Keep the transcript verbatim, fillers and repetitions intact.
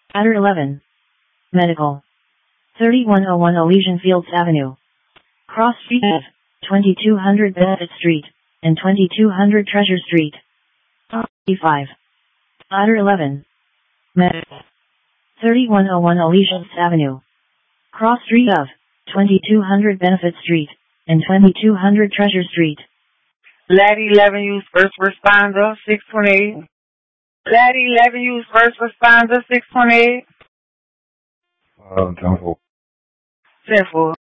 Adder eleven. Medical. thirty-one oh one Elysian Fields Avenue. Cross Street F, twenty-two hundred Benefit Street, and twenty-two hundred Treasure Street. E five. Adder eleven. Medical. thirty-one oh one Elysian Avenue. Cross Street of, twenty-two hundred Benefit Street, and twenty-two hundred Treasure Street. Laddie eleven, use first responder, six twenty-eight. Laddie eleven, use first responder, six twenty-eight. Uh, ten four. ten four.